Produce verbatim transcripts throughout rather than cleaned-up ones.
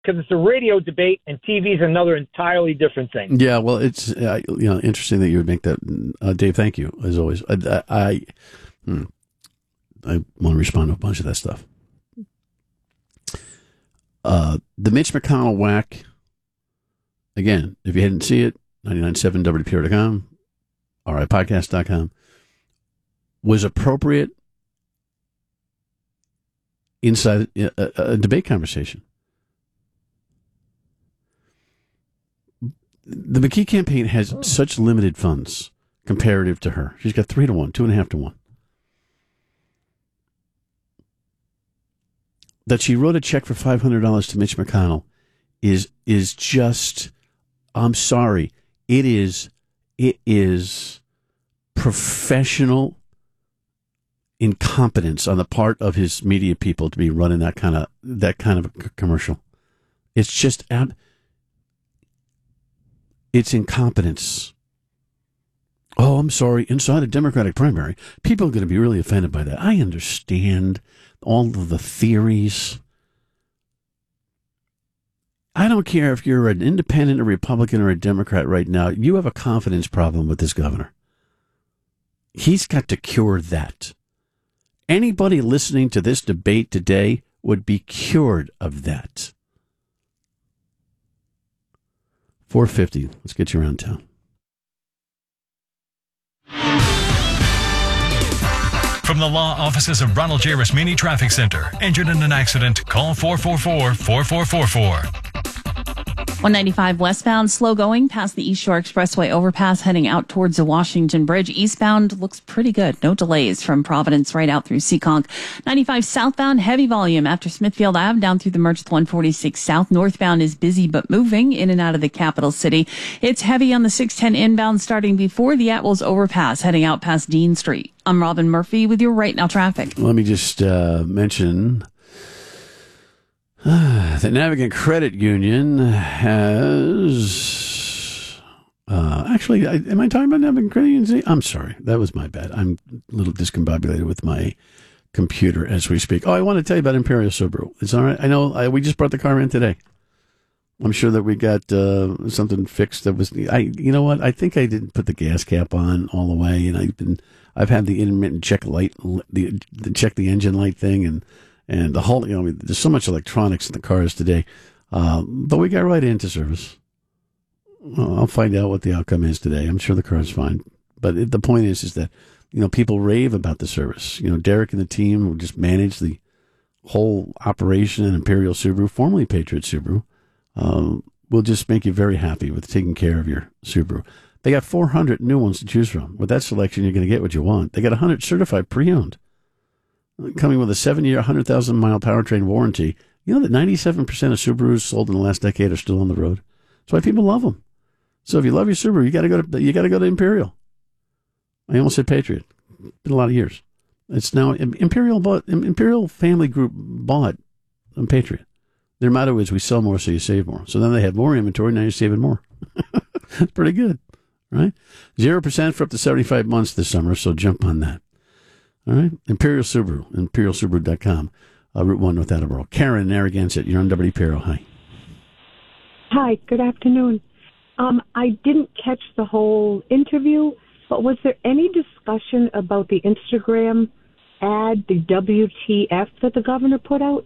because it's a radio debate and T V is another entirely different thing. Yeah, well, it's uh, you know interesting that you would make that, uh, Dave. Thank you as always. I I, I, hmm, I want to respond to a bunch of that stuff. Uh, the Mitch McConnell whack. Again, if you hadn't seen it, ninety-nine point seven W P R dot com, R I podcast dot com, was appropriate inside a, a, a debate conversation. The McKee campaign has oh. such limited funds comparative to her. She's got three to one, two and a half to one. That she wrote a check for five hundred dollars to Mitch McConnell is is just, I'm sorry, it is it is professional incompetence on the part of his media people to be running that kind of that kind of a commercial. It's just ab- it's incompetence. Oh, I'm sorry. Inside a Democratic primary, people are going to be really offended by that. I understand all of the theories. I don't care if you're an independent, a Republican, or a Democrat right now. You have a confidence problem with this governor. He's got to cure that. Anybody listening to this debate today would be cured of that. four fifty. Let's get you around town. From the law offices of Ronald J. Rasmini Traffic Center. Injured in an accident? Call four four four, four four four four. one ninety-five westbound, slow going past the East Shore Expressway overpass heading out towards the Washington Bridge. Eastbound looks pretty good. No delays from Providence right out through Seekonk. ninety-five southbound, heavy volume after Smithfield Avenue down through the Merchant one forty-six South. Northbound is busy but moving in and out of the capital city. It's heavy on the six ten inbound starting before the Atwells overpass heading out past Dean Street. I'm Robin Murphy with your Right Now traffic. Let me just uh, mention uh, the Navigant Credit Union has uh, actually. I, am I talking about Navigant Credit Union? I'm sorry, that was my bad. I'm a little discombobulated with my computer as we speak. Oh, I want to tell you about Imperial Subaru. It's all right. I know I, we just brought the car in today. I'm sure that we got uh, something fixed that was. I, you know what? I think I didn't put the gas cap on all the way, and I've been. I've had the intermittent check light, the, the check the engine light thing, and and the whole. You know, I mean, there's so much electronics in the cars today, uh, but we got right into service. Well, I'll find out what the outcome is today. I'm sure the car's fine, but it, the point is, is that you know people rave about the service. You know, Derek and the team will just manage the whole operation in Imperial Subaru, formerly Patriot Subaru. Um, will just make you very happy with taking care of your Subaru. They got four hundred new ones to choose from. With that selection, you're going to get what you want. They got one hundred certified pre-owned, coming with a seven-year, one hundred thousand mile powertrain warranty. You know that ninety-seven percent of Subarus sold in the last decade are still on the road. That's why people love them. So if you love your Subaru, you got to go to you got to go to Imperial. I almost said Patriot. Been a lot of years. It's now Imperial bought Imperial Family Group bought a Patriot. Their motto is, we sell more so you save more. So then they have more inventory, now you're saving more. That's pretty good, right? zero percent for up to seventy-five months this summer, so jump on that. All right? Imperial Subaru, imperial subaru dot com, uh, Route one North Attleboro. Karen in Narragansett, you're on W P R O. Hi. Hi, good afternoon. Um, I didn't catch the whole interview, but was there any discussion about the Instagram ad, the W T F that the governor put out?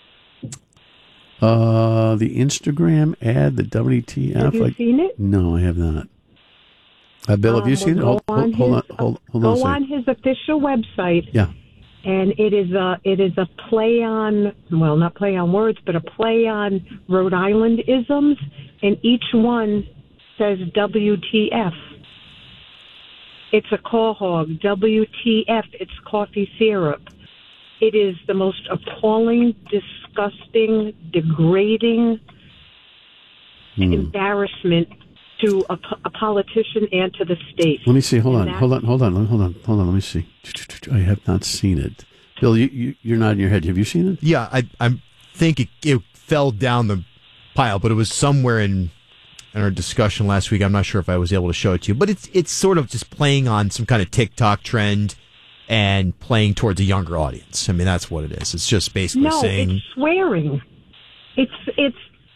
Uh, the Instagram ad, the W T F. Have you like, seen it? No, I have not. Uh, Bill, um, have you seen well, it? Hold, hold, hold on, hold, hold go on. Go on his official website. Yeah. And it is a it is a play on, well, not play on words, but a play on Rhode Island isms, and each one says W T F. It's a call hog. W T F. It's coffee syrup. It is the most appalling, disgusting, degrading hmm. embarrassment to a, a politician and to the state. Let me see. Hold on. Hold on. Hold on. Hold on. Hold on. Let me see. I have not seen it. Bill, you, you, you're nodding your head. Have you seen it? Yeah, I I think it, it fell down the pile, but it was somewhere in in our discussion last week. I'm not sure if I was able to show it to you, but it's it's sort of just playing on some kind of TikTok trend and playing towards a younger audience. I mean, that's what it is. It's just basically no, saying... it's swearing. It's, it's,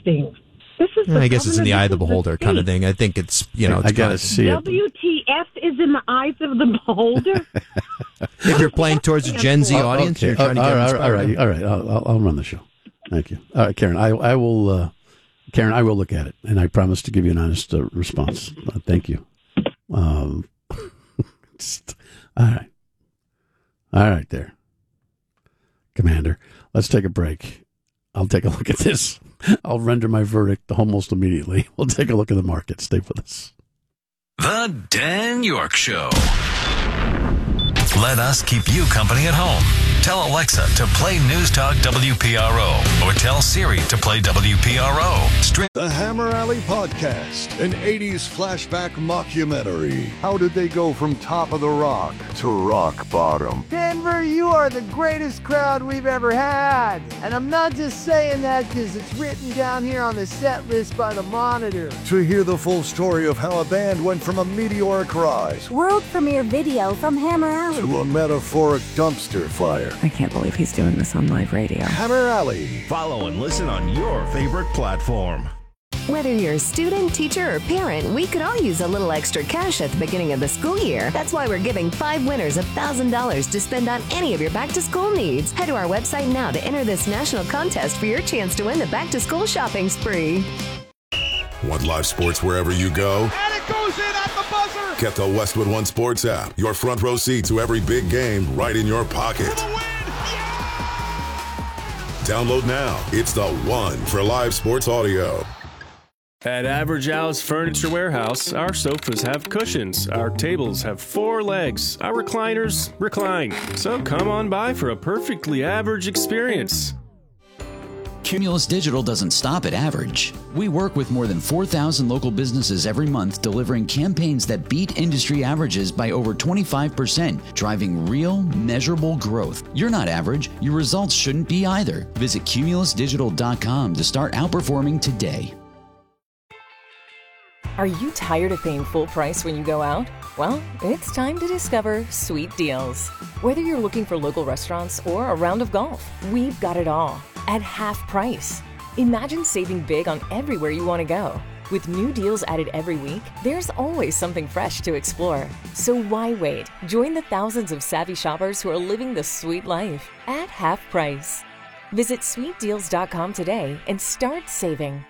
interesting. This is. Yeah, I guess it's in the eye of the beholder kind of thing. thing. I think it's, you know, it's I got to see it. W T F is in the eyes of the beholder. If you're playing towards a Gen Z audience, Okay. you're trying to all get right, them all inspired. right, all right. I'll, I'll, I'll run the show. Thank you. All right, Karen. I, I will. Uh, Karen, I will look at it, and I promise to give you an honest uh, response. Uh, thank you. Um, just, all right, all right, there, Commander. Let's take a break. I'll take a look at this. I'll render my verdict almost immediately. We'll take a look at the market. Stay with us. The Dan York Show. Let us keep you company at home. Tell Alexa to play News Talk W P R O or tell Siri to play W P R O. Stream- The Hammer Alley Podcast, an eighties flashback mockumentary. How did they go from top of the rock to rock bottom? Denver, you are the greatest crowd we've ever had. And I'm not just saying that because it's written down here on the set list by the Monitor. To hear the full story of how a band went from a meteoric rise World premiere video from Hammer Alley. to a metaphoric dumpster fire. I can't believe he's doing this on live radio. Hammer Alley. Follow and listen on your favorite platform. Whether you're a student, teacher, or parent, we could all use a little extra cash at the beginning of the school year. That's why we're giving five winners one thousand dollars to spend on any of your back-to-school needs. Head to our website now to enter this national contest for your chance to win the back-to-school shopping spree. Want live sports wherever you go? And it goes in at the buzzer! Get the Westwood One Sports app. Your front row seat to every big game right in your pocket. For the win! Download now. It's the one for live sports audio. At Average Al's Furniture Warehouse, our sofas have cushions, our tables have four legs, our recliners recline. So come on by for a perfectly average experience. Cumulus Digital doesn't stop at average. We work with more than four thousand local businesses every month, delivering campaigns that beat industry averages by over twenty-five percent, driving real, measurable growth. You're not average. Your results shouldn't be either. Visit cumulus digital dot com to start outperforming today. Are you tired of paying full price when you go out? Well, it's time to discover Sweet Deals. Whether you're looking for local restaurants or a round of golf, we've got it all at half price. Imagine saving big on everywhere you want to go. With new deals added every week, there's always something fresh to explore. So why wait? Join the thousands of savvy shoppers who are living the sweet life at half price. Visit sweet deals dot com today and start saving.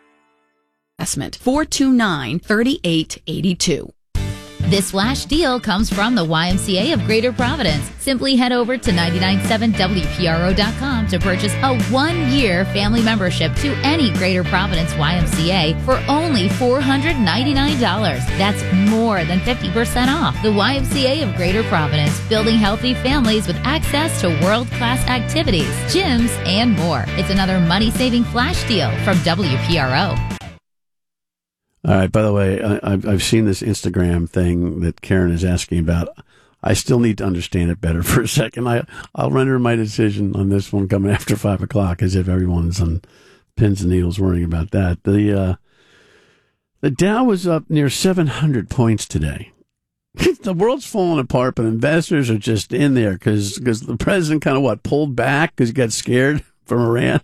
four two nine, three eight eight two. This flash deal comes from the Y M C A of Greater Providence. Simply head over to nine nine seven W P R O dot com to purchase a one-year family membership to any Greater Providence Y M C A for only four hundred ninety-nine dollars. That's more than fifty percent off. The Y M C A of Greater Providence, building healthy families with access to world-class activities, gyms, and more. It's another money-saving flash deal from W P R O. All right. By the way, I, I've, I've seen this Instagram thing that Karen is asking about. I still need to understand it better for a second. I, I'll render my decision on this one coming after five o'clock, as if everyone's on pins and needles worrying about that. The uh, the Dow was up near seven hundred points today. The world's falling apart, but investors are just in there because the president kind of what pulled back because he got scared from Iran.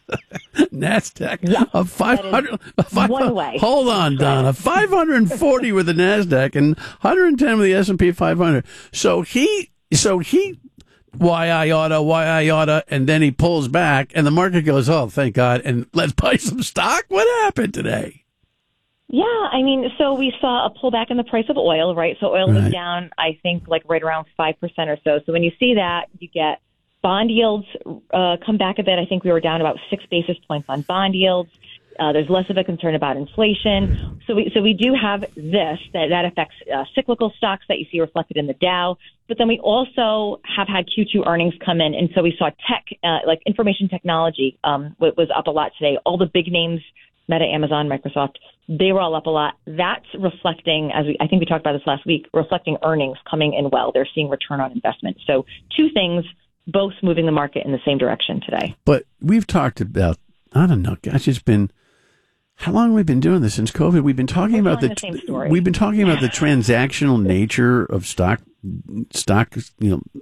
NASDAQ yeah, a five hundred five, one way. Hold on, Donna. five hundred forty with the NASDAQ and one hundred ten with the S and P five hundred. So he so he why I oughta, why I oughta, and then he pulls back and the market goes, oh, thank God, and let's buy some stock. What happened today? Yeah, I mean, so we saw a pullback in the price of oil, right? So oil right. was down, I think, like right around five percent or so. So when you see that, you get bond yields uh, come back a bit. I think we were down about six basis points on bond yields. Uh, there's less of a concern about inflation. So we so we do have this, that, that affects uh, cyclical stocks that you see reflected in the Dow. But then we also have had Q two earnings come in. And so we saw tech, uh, like information technology um, was up a lot today. All the big names, Meta, Amazon, Microsoft, they were all up a lot. That's reflecting, as we I think we talked about this last week, reflecting earnings coming in well. They're seeing return on investment. So two things, both moving the market in the same direction today. But we've talked about, I don't know, gosh, it's been, how long have we been doing this? Since COVID? We've been talking We're about the, the same story. We've been talking about the transactional nature of stock, stock, you know,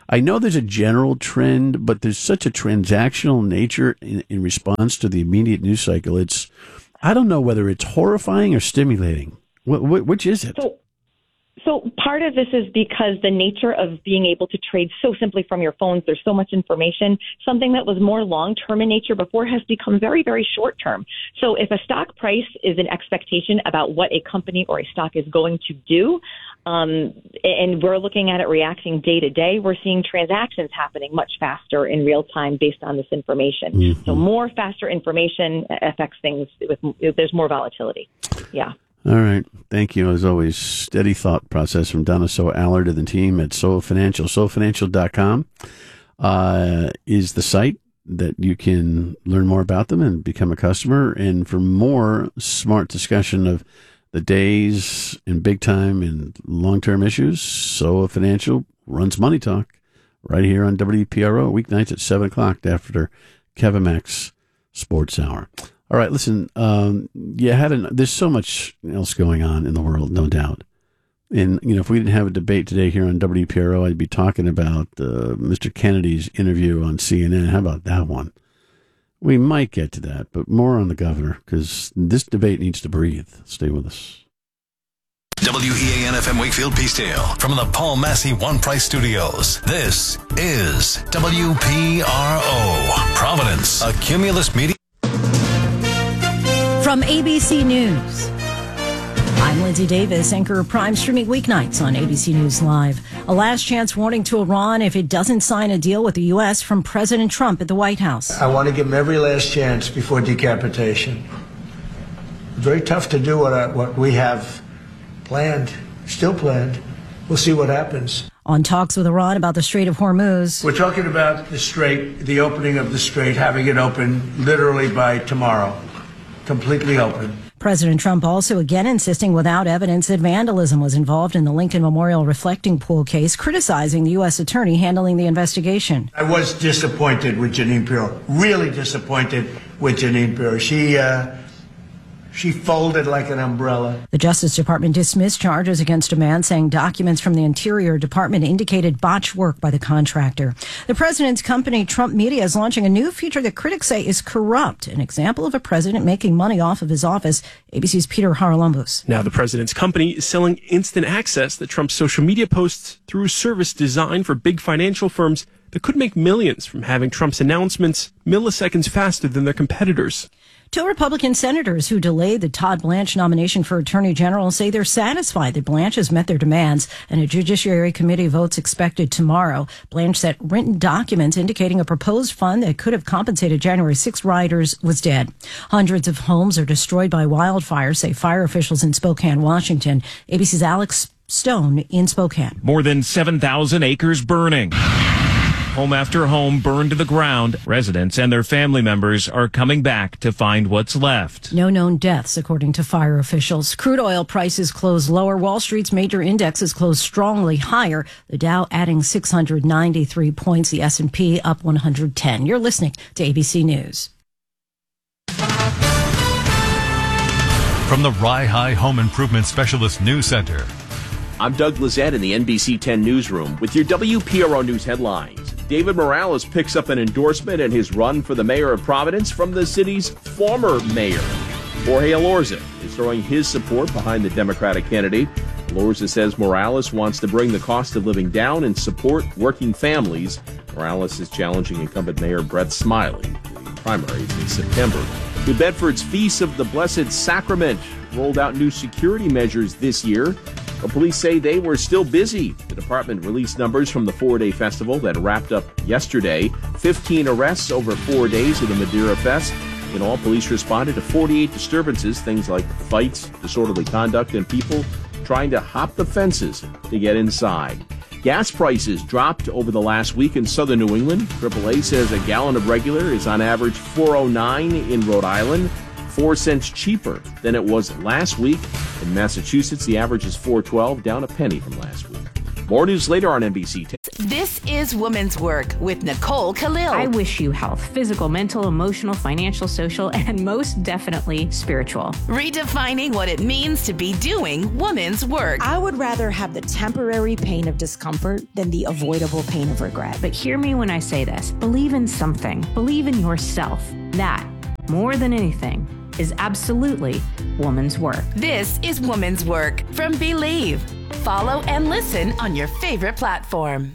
I know there's a general trend, but there's such a transactional nature in, in response to the immediate news cycle. It's, I don't know whether it's horrifying or stimulating. Wh- wh- which is it? So, so part of this is because the nature of being able to trade so simply from your phones, there's so much information. Something that was more long-term in nature before has become very, very short-term. So if a stock price is an expectation about what a company or a stock is going to do, Um, and we're looking at it reacting day to day, we're seeing transactions happening much faster in real time based on this information. Mm-hmm. So more faster information affects things with, there's more volatility. Yeah. All right. Thank you. As always, steady thought process from Donna So Allard and the team at So Financial. So Financial dot com uh, is the site that you can learn more about them and become a customer. And for more smart discussion of the days and big time and long-term issues, So Financial runs Money Talk right here on W P R O, weeknights at seven o'clock after Kevin Max Sports Hour. All right, listen, um, you had an, there's so much else going on in the world, no doubt. And, you know, if we didn't have a debate today here on W P R O, I'd be talking about uh, Mister Kennedy's interview on C N N. How about that one? We might get to that, but more on the governor, because this debate needs to breathe. Stay with us. W E A N F M Wakefield Peacedale from the Paul Massey One Price Studios. This is W P R O, Providence, a Cumulus Media. From A B C News, I'm Lindsay Davis, anchor of Prime, streaming weeknights on A B C News Live. A last chance warning to Iran if it doesn't sign a deal with the U S from President Trump at the White House. I want to give him every last chance before decapitation. It's very tough to do what, I, what we have planned, still planned. We'll see what happens. On talks with Iran about the Strait of Hormuz. We're talking about the Strait, the opening of the Strait, having it open literally by tomorrow. Completely open. President Trump also again insisting without evidence that vandalism was involved in the Lincoln Memorial Reflecting Pool case, criticizing the U S attorney handling the investigation. I was disappointed with Jeanine Pirro, really disappointed with Jeanine Pirro. She, uh, she folded like an umbrella. The Justice Department dismissed charges against a man, saying documents from the Interior Department indicated botched work by the contractor. The president's company, Trump Media, is launching a new feature that critics say is corrupt, an example of a president making money off of his office. A B C's Peter Haralambous. Now the president's company is selling instant access to Trump's social media posts through a service designed for big financial firms that could make millions from having Trump's announcements milliseconds faster than their competitors. Two Republican senators who delayed the Todd Blanche nomination for Attorney General say they're satisfied that Blanche has met their demands, and a Judiciary Committee vote's expected tomorrow. Blanche said written documents indicating a proposed fund that could have compensated January sixth rioters was dead. Hundreds of homes are destroyed by wildfires, say fire officials in Spokane, Washington. A B C's Alex Stone in Spokane. More than seven thousand acres burning. Home after home burned to the ground. Residents and their family members are coming back to find what's left. No known deaths, according to fire officials. Crude oil prices closed lower. Wall Street's major indexes closed strongly higher. The Dow adding six hundred ninety-three points. The S and P up one hundred ten. You're listening to A B C News. From the Rye High Home Improvement Specialist News Center. I'm Doug Lizette in the N B C ten Newsroom with your W P R O News headlines. David Morales picks up an endorsement in his run for the mayor of Providence from the city's former mayor. Jorge Elorza is throwing his support behind the Democratic candidate. Elorza says Morales wants to bring the cost of living down and support working families. Morales is challenging incumbent Mayor Brett Smiley. The primaries in September. New Bedford's Feast of the Blessed Sacrament rolled out new security measures this year. But police say they were still busy. The department released numbers from the four-day festival that wrapped up yesterday. fifteen arrests over four days of the Madeira Fest. In all, police responded to forty-eight disturbances, things like fights, disorderly conduct, and people trying to hop the fences to get inside. Gas prices dropped over the last week in southern New England. triple A says a gallon of regular is on average four oh nine in Rhode Island. Four cents cheaper than it was last week. In Massachusetts, the average is four twelve, down a penny from last week. More news later on N B C ten. This is Women's Work with Nicole Khalil. I wish you health, physical, mental, emotional, financial, social, and most definitely spiritual. Redefining what it means to be doing women's work. I would rather have the temporary pain of discomfort than the avoidable pain of regret. But hear me when I say this. Believe in something. Believe in yourself. That, more than anything, is absolutely woman's work. This is Woman's Work from Believe. Follow and listen on your favorite platform.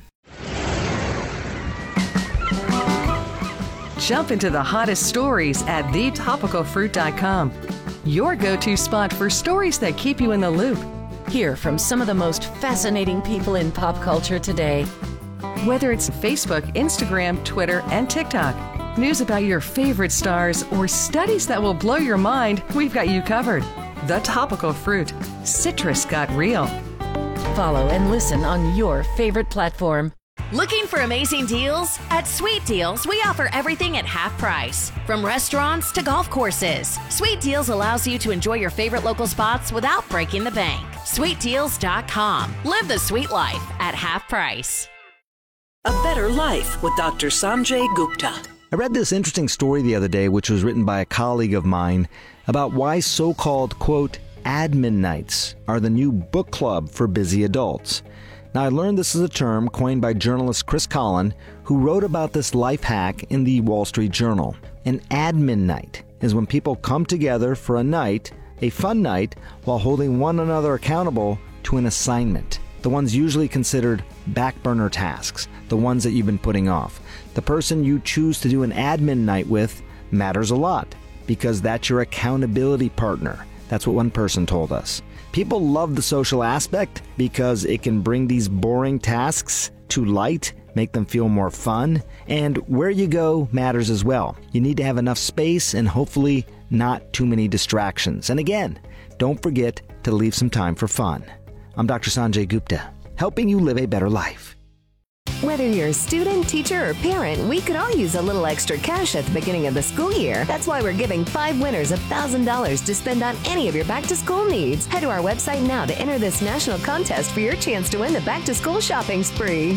Jump into the hottest stories at the topical fruit dot com. Your go-to spot for stories that keep you in the loop. Hear from some of the most fascinating people in pop culture today. Whether it's Facebook, Instagram, Twitter, and TikTok, news about your favorite stars, or studies that will blow your mind, we've got you covered. The Topical Fruit. Citrus got real. Follow and listen on your favorite platform. Looking for amazing deals? At Sweet Deals, we offer everything at half price. From restaurants to golf courses, Sweet Deals allows you to enjoy your favorite local spots without breaking the bank. sweet deals dot com. Live the sweet life at half price. A Better Life with Doctor Sanjay Gupta. I read this interesting story the other day, which was written by a colleague of mine, about why so-called, quote, admin nights are the new book club for busy adults. Now, I learned this is a term coined by journalist Chris Collin, who wrote about this life hack in the Wall Street Journal. An admin night is when people come together for a night, a fun night, while holding one another accountable to an assignment. The ones usually considered back burner tasks, the ones that you've been putting off. The person you choose to do an admin night with matters a lot, because that's your accountability partner. That's what one person told us. People love the social aspect because it can bring these boring tasks to light, make them feel more fun, and where you go matters as well. You need to have enough space and hopefully not too many distractions. And again, don't forget to leave some time for fun. I'm Doctor Sanjay Gupta, helping you live a better life. Whether you're a student, teacher, or parent, we could all use a little extra cash at the beginning of the school year. That's why we're giving five winners one thousand dollars to spend on any of your back-to-school needs. Head to our website now to enter this national contest for your chance to win the back-to-school shopping spree.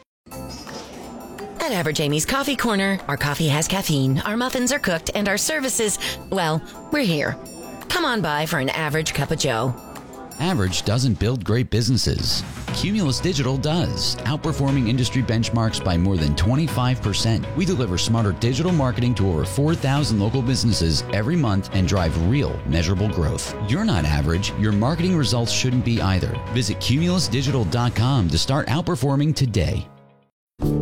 At Average Amy's Coffee Corner, our coffee has caffeine, our muffins are cooked, and our services, well, we're here. Come on by for an average cup of joe. Average doesn't build great businesses. Cumulus Digital does, outperforming industry benchmarks by more than twenty-five percent. We deliver smarter digital marketing to over four thousand local businesses every month and drive real, measurable growth. You're not average. Your marketing results shouldn't be either. Visit cumulus digital dot com to start outperforming today.